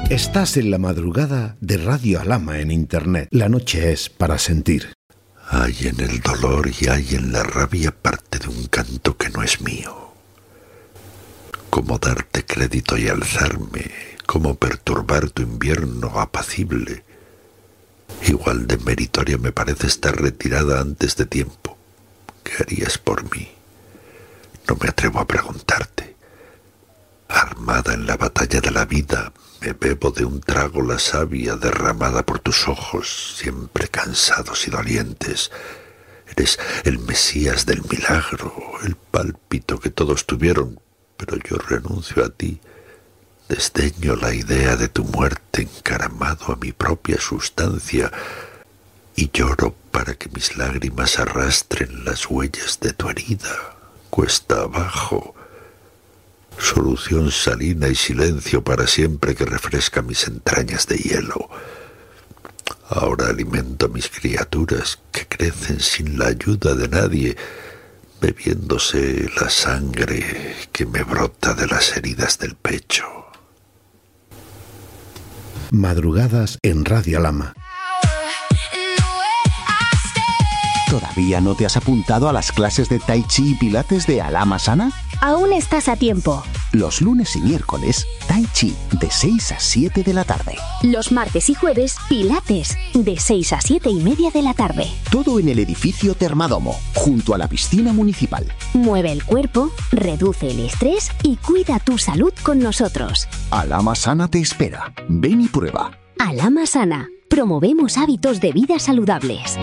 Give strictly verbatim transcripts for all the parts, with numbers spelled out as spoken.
Estás en la madrugada de Radio Alhama en Internet. La noche es para sentir. Hay en el dolor y hay en la rabia parte de un canto que no es mío. Cómo darte crédito y alzarme, cómo perturbar tu invierno apacible. Igual de meritoria me parece estar retirada antes de tiempo. ¿Qué harías por mí? No me atrevo a preguntarte. Armada en la batalla de la vida, me bebo de un trago la savia derramada por tus ojos, siempre cansados y dolientes. Eres el Mesías del milagro, el pálpito que todos tuvieron, pero yo renuncio a ti. Desdeño la idea de tu muerte encaramado a mi propia sustancia y lloro para que mis lágrimas arrastren las huellas de tu herida, cuesta abajo. Solución salina y silencio para siempre que refresca mis entrañas de hielo. Ahora alimento a mis criaturas que crecen sin la ayuda de nadie, bebiéndose la sangre que me brota de las heridas del pecho. Madrugadas en Radio Alhama. ¿Todavía no te has apuntado a las clases de Tai Chi y Pilates de Alhama Sana? Aún estás a tiempo. Los lunes y miércoles, Tai Chi de seis a siete de la tarde. Los martes y jueves, Pilates de seis a siete y media de la tarde. Todo en el edificio Termadomo, junto a la piscina municipal. Mueve el cuerpo, reduce el estrés y cuida tu salud con nosotros. Alhama Sana te espera. Ven y prueba. Alhama Sana. Promovemos hábitos de vida saludables.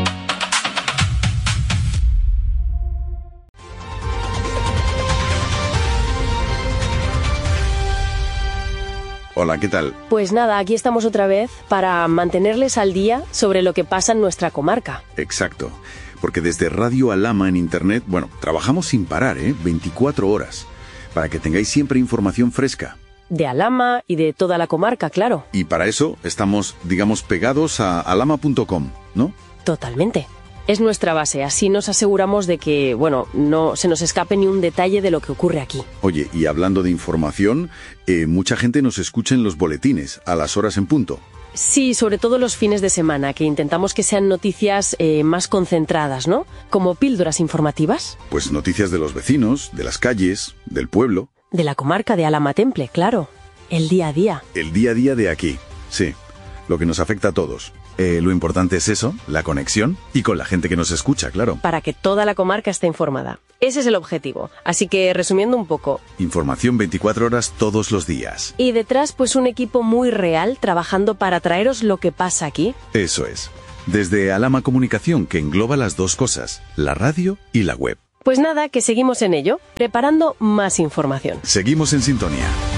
Hola, ¿qué tal? Pues nada, aquí estamos otra vez para mantenerles al día sobre lo que pasa en nuestra comarca. Exacto, porque desde Radio Alhama en Internet, bueno, trabajamos sin parar, ¿eh? veinticuatro horas, para que tengáis siempre información fresca. De Alhama y de toda la comarca, claro. Y para eso estamos, digamos, pegados a alhama punto com, ¿no? Totalmente. Es nuestra base, así nos aseguramos de que, bueno, no se nos escape ni un detalle de lo que ocurre aquí. Oye, y hablando de información, eh, mucha gente nos escucha en los boletines, a las horas en punto. Sí, sobre todo los fines de semana, que intentamos que sean noticias eh, más concentradas, ¿no? Como píldoras informativas. Pues noticias de los vecinos, de las calles, del pueblo. De la comarca de Alhama Temple, claro. El día a día. El día a día de aquí, sí. Lo que nos afecta a todos. Eh, lo importante es eso, la conexión, y con la gente que nos escucha, claro. Para que toda la comarca esté informada. Ese es el objetivo. Así que, resumiendo un poco. Información veinticuatro horas todos los días. Y detrás, pues un equipo muy real trabajando para traeros lo que pasa aquí. Eso es. Desde Alhama Comunicación, que engloba las dos cosas, la radio y la web. Pues nada, que seguimos en ello, preparando más información. Seguimos en sintonía.